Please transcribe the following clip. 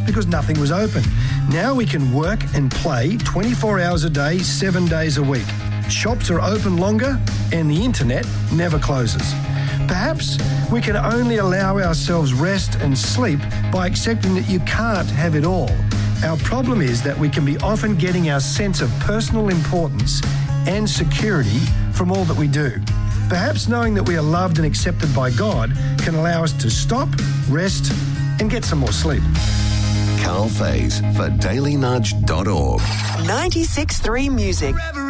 because nothing was open. Now we can work and play 24 hours a day, 7 days a week. Shops are open longer and the internet never closes. Perhaps we can only allow ourselves rest and sleep by accepting that you can't have it all. Our problem is that we can be often getting our sense of personal importance and security from all that we do. Perhaps knowing that we are loved and accepted by God can allow us to stop, rest, and get some more sleep. Carl Faze for dailynudge.org. 96.3 Music.